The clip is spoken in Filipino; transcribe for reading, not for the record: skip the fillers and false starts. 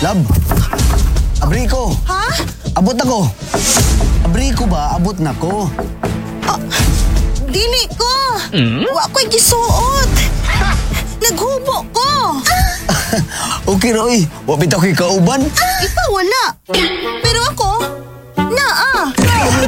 Lab, abri ko. Ha? Abot ako. Abri ko ba? Abot na ko. Dili ko. Wa ko'y gisuot. Naghubo ko. Okay, Roy. Wapit ako'y kauban. Ikaw wala. Pero ako, naa.